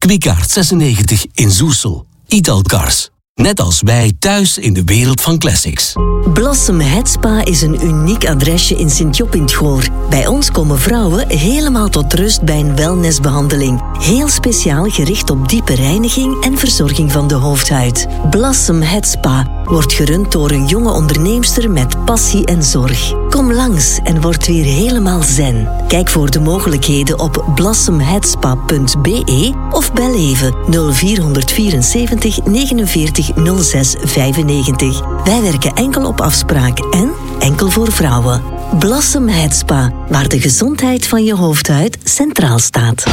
Kwikaart 96 in Zoessel. Italcars. Net als wij thuis in de wereld van classics. Blossom Head Spa is een uniek adresje in Sint-Job in het Goor. Bij ons komen vrouwen helemaal tot rust bij een wellnessbehandeling. Heel speciaal gericht op diepe reiniging en verzorging van de hoofdhuid. Blossom Head Spa wordt gerund door een jonge onderneemster met passie en zorg. Kom langs en word weer helemaal zen. Kijk voor de mogelijkheden op blossomheadspa.be of bel even 0474 49 06 95. Wij werken enkel op afspraak en enkel voor vrouwen. Blossom Head Spa, waar de gezondheid van je hoofdhuid centraal staat.